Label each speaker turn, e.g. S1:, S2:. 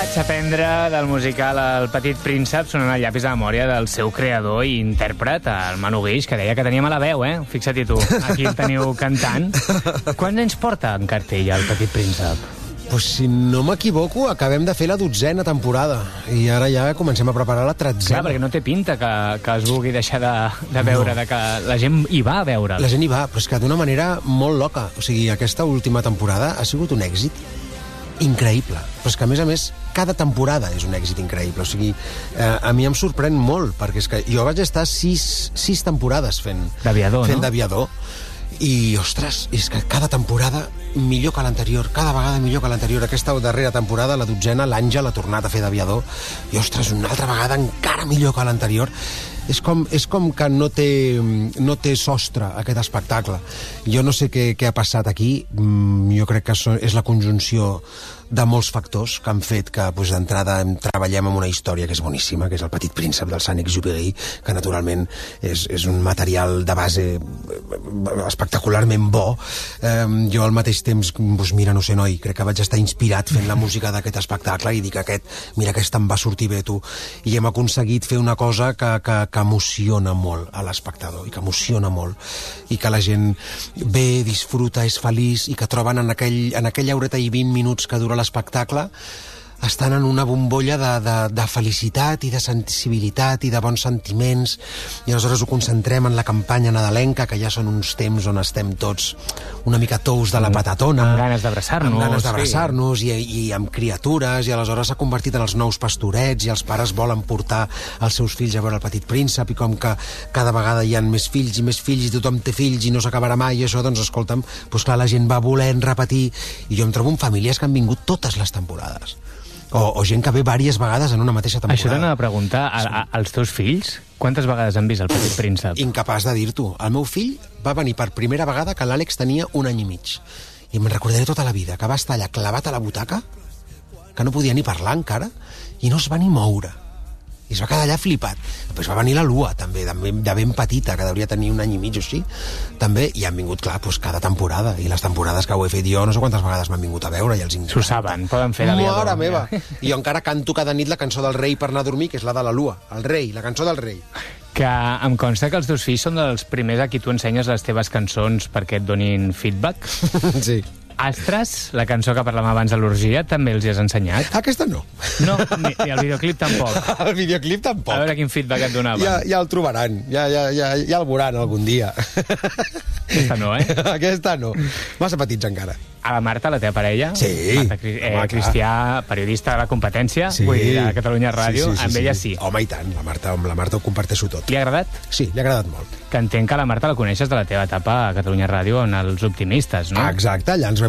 S1: Vaig aprendre del musical El Petit Príncep sonant el llapis de memòria del seu creador i intèrpret, el Manu Guix, que deia que tenia mala veu, eh? Fixa't-hi tu, aquí el teniu cantant. Quants anys porta en cartell El Petit Príncep?
S2: Pues si no m'equivoco, acabem de fer la 12a temporada i ara ja comencem a preparar la 13a.
S1: Clar, perquè no té pinta que es vulgui deixar de veure, no. De que la gent hi va a veure.
S2: La gent hi va, però és que d'una manera molt loca. O sigui, aquesta última temporada ha sigut un èxit increïble. Però és que, a més, cada temporada és un èxit increïble. O sigui, a mi em sorprèn molt, perquè és que jo vaig estar 6 temporades fent d'aviador. I, ostres, és que cada temporada millor que l'anterior, cada vegada millor que l'anterior. Aquesta darrera temporada, la 12a, l'Àngel ha tornat a fer d'aviador i, ostres, una altra vegada encara millor que l'anterior. És com que no té sostre aquest espectacle. Jo no sé què ha passat aquí. Jo crec que és la conjunció de molts factors que han fet que d'entrada treballem amb una història que és boníssima, que és El Petit Príncep del Saint-Exupéry, que naturalment és un material de base espectacularment bo. Jo al mateix temps, mira, no sé, noi, crec que vaig estar inspirat fent la música d'aquest espectacle i dic, aquest em va sortir bé, tu. I hem aconseguit fer una cosa que emociona molt a l'espectador i que emociona molt i que la gent ve, disfruta, és feliç i que troben en aquella horeta i 20 minuts que dura l'espectacle estan en una bombolla de felicitat i de sensibilitat i de bons sentiments, i aleshores ho concentrem en la campanya nadalenca, que ja són uns temps on estem tots una mica tous de la patatona,
S1: amb ganes d'abraçar-nos,
S2: i amb criatures, i aleshores s'ha convertit en els nous pastorets i els pares volen portar els seus fills a veure El Petit Príncep, i com que cada vegada hi ha més fills i tothom té fills i no s'acabarà mai, i això, doncs escolta'm, clar, la gent va volent repetir, i jo em trobo amb famílies que han vingut totes les temporades. O gent que ve diverses vegades en una mateixa temporada.
S1: Això t'anava a preguntar, als teus fills, quantes vegades han vist El Petit Príncep?
S2: Incapaç de dir-t'ho. El meu fill va venir per primera vegada que l'Àlex tenia 1 any i mig. I me'n recordaré tota la vida, que va estar allà clavat a la butaca, que no podia ni parlar encara, i no es va ni moure. I es va quedar allà flipat. Després va venir la Lua, també, de ben petita, que hauria tenir 1 any i mig o així, també, i han vingut, clar, cada temporada. I les temporades que ho he fet jo, no sé quantes vegades m'han vingut a veure, i els
S1: s'ho saben, poden fer d'aviador.
S2: Mare meva! I jo encara canto cada nit la cançó del rei per anar a dormir, que és la de la Lua. El rei, la cançó del rei.
S1: Que em consta que els teus fills són dels primers a qui tu ensenyes les teves cançons perquè et donin feedback.
S2: Sí.
S1: Astres, la cançó que parlàvem abans de l'orgia, també els hi has ensenyat?
S2: Aquesta no.
S1: No, ni el videoclip tampoc.
S2: El videoclip tampoc.
S1: A veure quin feedback et donaven.
S2: Ja el trobaran, ja el veuran algun dia.
S1: Aquesta no, eh?
S2: Aquesta no. Massa petits encara.
S1: A la Marta, la teva parella?
S2: Sí.
S1: Marta Cristià, periodista de la competència,
S2: sí.
S1: Vull dir, de Catalunya Ràdio,
S2: sí,
S1: amb ella sí.
S2: Home, i tant, amb la Marta ho comparteixo tot.
S1: Li ha agradat?
S2: Sí, li ha agradat molt.
S1: Que entenc que la Marta la coneixes de la teva etapa a Catalunya Ràdio en Els Optimistes, no?
S2: Exacte, allà ens